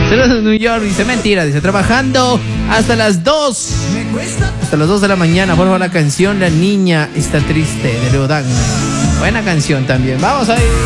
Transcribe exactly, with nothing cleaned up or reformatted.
Saludos de New York. Dice mentira, dice trabajando hasta las dos. Hasta las dos de la mañana. Por favor, la canción La Niña Está Triste de Leodán. Buena canción también. Vamos ahí.